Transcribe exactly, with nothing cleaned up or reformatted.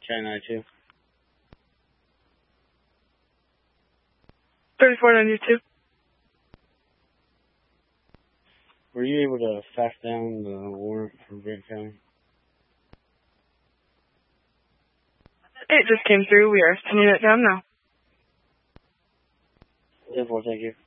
China ninety-two. thirty-four ninety-two. Were you able to fax down the warrant for Grant County? It just came through. We are sending it down now. ten four, thank you.